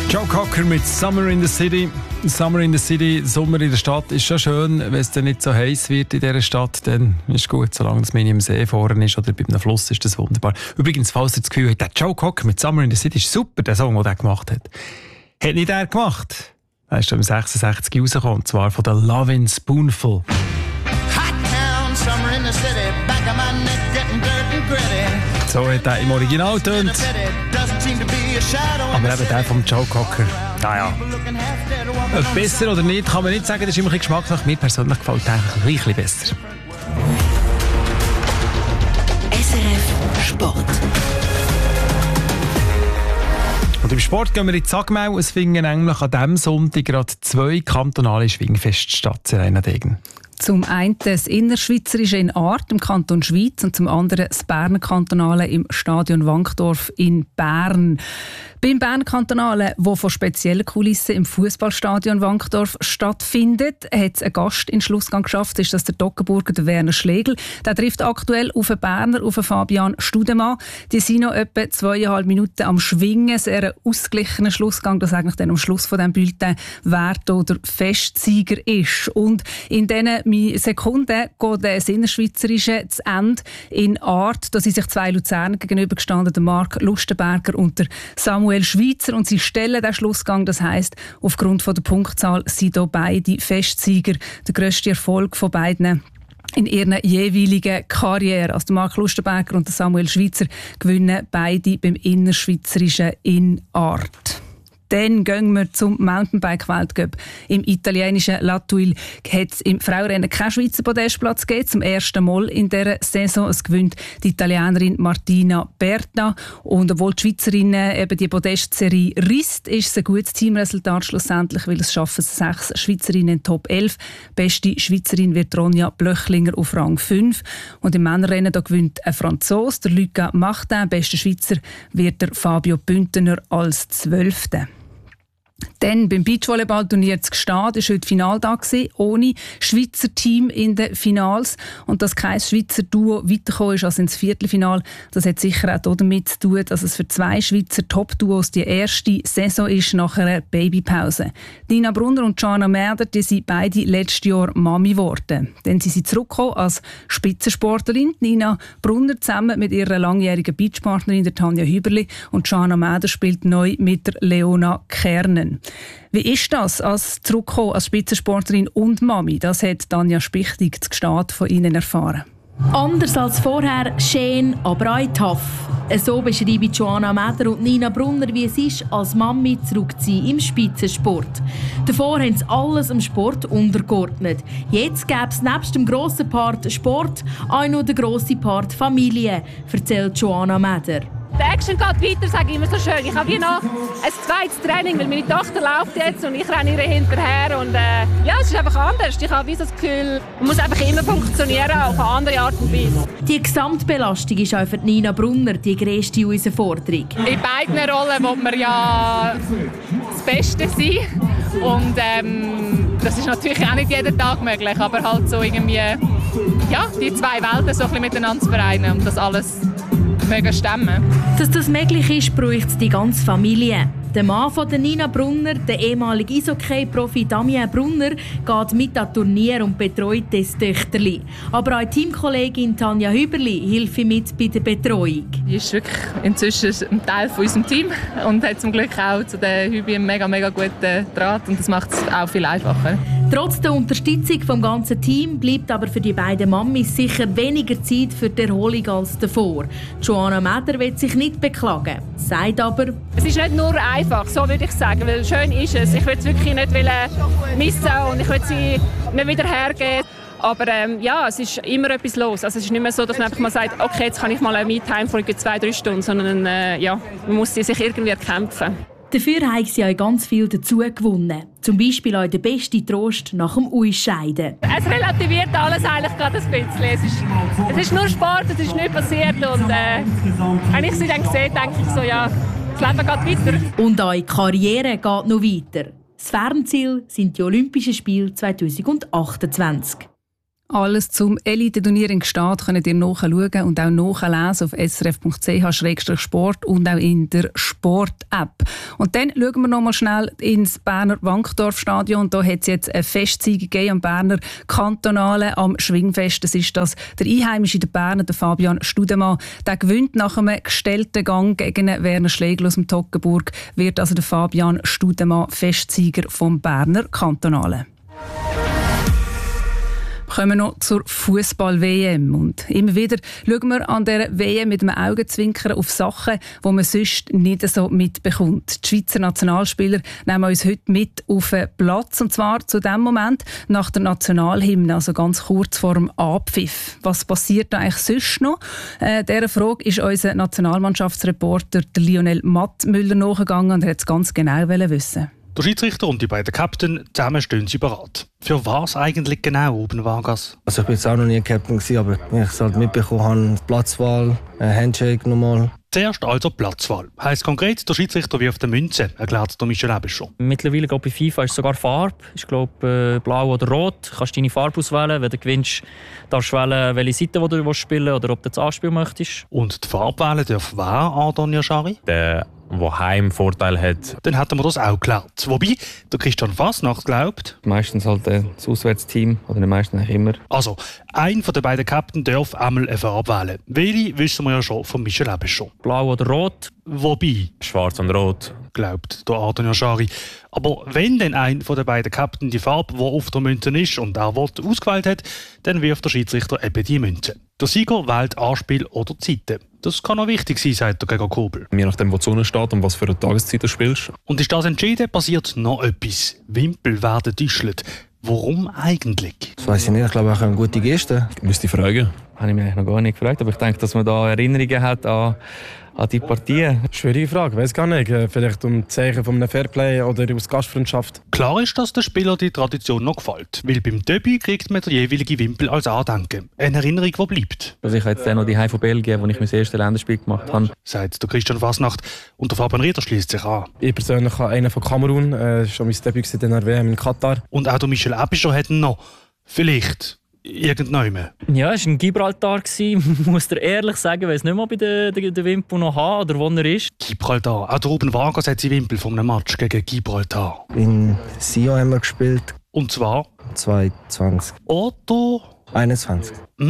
Joe Cocker mit Summer in the City. Summer in the City, Sommer in der Stadt ist schon schön. Wenn es dann nicht so heiß wird in dieser Stadt, dann ist es gut. Solange es mir im See vorne ist oder bei einem Fluss, ist das wunderbar. Übrigens, falls ihr das Gefühl habt, der Joe Cocker mit Summer in the City ist super, der Song, den er gemacht hat. Hat nicht er gemacht. Er ist im 66 rausgekommen, und zwar von der Lovin' Spoonful. Summer in the city, back of my neck getting dirt and gritty. So hat er im Original tönt. Aber eben der vom Joe Cocker, naja. Ob besser oder nicht, kann man nicht sagen, das ist immer ein bisschen Geschmackssache. Mir persönlich gefällt er ein bisschen besser. SRF Sport. Und im Sport gehen wir in die Sagmau. Es finden nämlich an diesem Sonntag gerade 2 kantonale Schwingfeste statt in Rheinadegen. Zum einen das Innerschweizerische in Aardt im Kanton Schwyz und zum anderen das Berner Kantonale im Stadion Wankdorf in Bern. Beim Berner Kantonale, wo von speziellen Kulissen im Fußballstadion Wankdorf stattfindet, hat es einen Gast in den Schlussgang geschafft. Ist das der Toggenburger, der Werner Schlegel. Der trifft aktuell auf den Berner, auf den Fabian Studemann. Die sind noch etwa 2,5 Minuten am Schwingen. Sehr ein ausgeglichener Schlussgang, dass eigentlich dann am Schluss von diesem Bulletin wer der Festsieger ist. Und in diesen Sekunden geht das Innerschweizerische zu Ende in Aardt. Da sind sich 2 Luzerner gegenübergestanden, der Marc Lustenberger und der Samuel Schweizer, und sie stellen den Schlussgang. Das heisst, aufgrund von der Punktzahl sind hier beide Festsieger. Der grösste Erfolg von beiden in ihren jeweiligen Karrieren. Also der Marc Lustenberger und der Samuel Schweizer gewinnen beide beim Innerschweizerischen in Aardt. Dann gehen wir zum Mountainbike-Weltcup. Im italienischen La Thuile hat es im Frauenrennen keinen Schweizer Podestplatz gegeben. Zum ersten Mal in dieser Saison. Es gewinnt die Italienerin Martina Berta. Und obwohl die Schweizerinnen eben die Podestserie risst, ist es ein gutes Teamresultat schlussendlich, weil es schaffen 6 Schweizerinnen in Top 11. Beste Schweizerin wird Ronja Blöchlinger auf Rang 5. Und im Männerrennen da gewinnt ein Franzose, der Lucas Martin. Bester Schweizer wird der Fabio Bündner als 12. Dann beim Beachvolleyball-Turnier zu Gstaad war heute Finaltag ohne Schweizer Team in den Finals. Und dass kein Schweizer Duo weitergekommen ist als ins Viertelfinal, das hat sicher auch damit zu tun, dass es für 2 Schweizer Top-Duos die erste Saison ist nach einer Babypause. Nina Brunner und Joanna Merder, die sind beide letztes Jahr Mami geworden. Dann sind sie zurückgekommen als Spitzensportlerin. Nina Brunner zusammen mit ihrer langjährigen Beachpartnerin der Tanja Hüberli, und Joanna Merder spielt neu mit der Leona Kernen. Wie ist das, als zurückkommen als Spitzensportlerin und Mami? Das hat Tanja Spichtig zu Gstaad von Ihnen erfahren. Anders als vorher, schön, aber auch tough. So beschreiben Joanna Meder und Nina Brunner, wie es ist, als Mami zurückzuziehen im Spitzensport. Davor haben sie alles im Sport untergeordnet. Jetzt gäbe es nebst dem grossen Part Sport auch noch den grossen Part Familie, erzählt Joanna Meder. Der Action geht weiter, sage ich immer so schön. Ich habe wie noch ein zweites Training, weil meine Tochter läuft jetzt und ich renne ihr hinterher. Und ja, es ist einfach anders. Ich habe wie so das Gefühl, man muss einfach immer funktionieren, auf eine andere Art und Weise. Die Gesamtbelastung ist auch für Nina Brunner die grösste Herausforderung. In beiden Rollen will man ja das Beste sein. Und das ist natürlich auch nicht jeden Tag möglich, aber halt so irgendwie, ja, die 2 Welten so ein bisschen miteinander zu vereinen und das alles mögen stemmen. Dass das möglich ist, braucht es die ganze Familie. Der Mann von Nina Brunner, der ehemalige Eishockey-Profi Damien Brunner, geht mit an Turnier und betreut das Töchterli. Aber auch Teamkollegin Tanja Hüberli hilft mit bei der Betreuung. Sie ist wirklich inzwischen ein Teil von unserem Team und hat zum Glück auch zu der Hübi einen mega guten Draht, und das macht es auch viel einfacher. Trotz der Unterstützung vom ganzen Team bleibt aber für die beiden Mamis sicher weniger Zeit für die Erholung als davor. Joanna Meder will sich nicht beklagen, sagt aber: Es ist nicht nur einfach, so würde ich sagen, weil schön ist es. Ich will es wirklich nicht missen und ich will sie nicht wieder hergeben. Aber ja, es ist immer etwas los. Also es ist nicht mehr so, dass man einfach mal sagt, okay, jetzt kann ich mal eine Me-Time von 2-3 Stunden, sondern ja, man muss sie sich irgendwie erkämpfen. Dafür haben sie auch ganz viel dazu gewonnen. Zum Beispiel auch der beste Trost nach dem Ausscheiden. Es relativiert alles eigentlich gerade ein bisschen. Es ist nur Sport, es ist nichts passiert. Und wenn ich sie dann sehe, denke ich so, ja, das Leben geht weiter. Und auch die Karriere geht noch weiter. Das Fernziel sind die Olympischen Spiele 2028. Alles zum Elite-Turnier in Gstaad könnt ihr nachschauen und auch nachlesen auf srf.ch/sport und auch in der Sport-App. Und dann schauen wir noch mal schnell ins Berner Wankdorf-Stadion. Da hat es jetzt eine Festsieg gegeben am Berner Kantonale am Schwingfest. Das ist der Einheimische der Berner, der Fabian Studemann. Der gewinnt nach einem gestellten Gang gegen Werner Schlegel aus dem Toggenburg, wird also der Fabian Studemann Festsieger vom Berner Kantonale. Kommen wir noch zur Fußball-WM. Und immer wieder schauen wir an dieser WM mit einem Augenzwinkern auf Sachen, die man sonst nicht so mitbekommt. Die Schweizer Nationalspieler nehmen uns heute mit auf den Platz. Und zwar zu dem Moment nach der Nationalhymne, also ganz kurz vor dem Abpfiff. Was passiert da eigentlich sonst noch? Dieser Frage ist unser Nationalmannschaftsreporter Lionel Mattmüller nachgegangen und er hat es ganz genau wissen. Der Schiedsrichter und die beiden Captain, zusammen stehen sie bereit. Für was eigentlich genau oben Vargas? Also ich bin jetzt auch noch nie Captain gewesen, aber wenn ich es halt mitbekommen habe, Platzwahl, Handshake nochmal. Zuerst also Platzwahl. Heisst konkret, der Schiedsrichter wirft eine Münze, erklärt der Michel Aeberchon. Mittlerweile bei FIFA ist sogar Farbe. Ich glaube blau oder rot. Du kannst deine Farbe auswählen. Wenn du gewinnst, darfst du wählen, welche Seite du spielen willst oder ob du das anspielen möchtest. Und die Farbe wählen darf wer, Ardon Yashari? Der Heimvorteil hat. Dann hätten wir das auch geklärt. Wobei, der Christian Fasnacht glaubt... Meistens halt das Auswärtsteam, oder nicht meistens eigentlich immer. Also, ein von den beiden Captain darf einmal eine Farbe wählen. Welche wissen wir ja schon von Michel Aeberchon. Blau oder rot? Wobei... Schwarz und rot. Glaubt der Ardon Yashari. Aber wenn dann ein von den beiden Captain die Farbe, die auf der Münze ist und er ausgewählt hat, dann wirft der Schiedsrichter eben die Münze. Der Sieger wählt Anspiel oder Zeiten. Das kann auch wichtig sein, sagt der Gregor Kobel. Je nachdem, wo die Sonne steht und was für eine Tageszeit du spielst. Und ist das entschieden, passiert noch etwas. Wimpel werden getäuscht. Warum eigentlich? Das weiss ich nicht, ich glaube auch eine gute Geste. Müsste ich fragen. Habe ich mich eigentlich noch gar nicht gefragt, aber ich denke, dass man da Erinnerungen hat an die Partie. Schwierige Frage, weiß gar nicht. Vielleicht um Zeichen von einem Fairplay oder aus Gastfreundschaft. Klar ist, dass den Spielern die Tradition noch gefällt. Weil beim Debüt kriegt man den jeweiligen Wimpel als Andenken. Eine Erinnerung, die bleibt. Also ich habe jetzt noch die Heim von Belgien, wo ich mein erstes Länderspiel gemacht habe. Sagt der Christian Fasnacht. Und der Fabian Rieder schließt sich an. Ich persönlich habe einen von Kamerun. Das war schon mein Debüt in der WM in Katar. Und auch der Michel Aeberchon hat ihn noch. Vielleicht. Irgendjemand. Ja, es war in Gibraltar. Muss dir ehrlich sagen, ich weiß nicht mehr, ob ich den Wimpel noch habe oder wo er ist. Gibraltar. Auch der Ruben Vargas hat seinen Wimpel von einem Match gegen Gibraltar. In Sion haben wir gespielt. Und zwar? 2020. Oder? 21.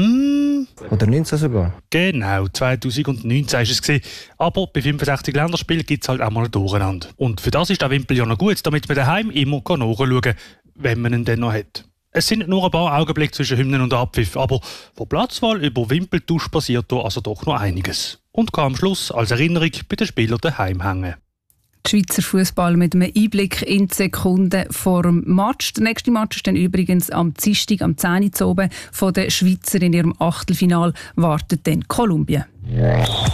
Oder 19 sogar. Genau, 2019 war es. Aber bei 65 Länderspielen gibt es halt auch mal ein Durcheinander. Und für das ist der Wimpel ja noch gut, damit man daheim immer nachschauen kann, wenn man ihn dann noch hat. Es sind nur ein paar Augenblicke zwischen Hymnen und Abpfiff, aber von Platzwahl über Wimpeltausch passiert da also doch noch einiges. Und kann am Schluss als Erinnerung bei den Spielern daheim hängen. Die Schweizer Fußball mit einem Einblick in die Sekunden vor dem Match. Der nächste Match ist dann übrigens am Dienstag, am 10 Uhr oben. Von den Schweizer in ihrem Achtelfinal wartet dann Kolumbien.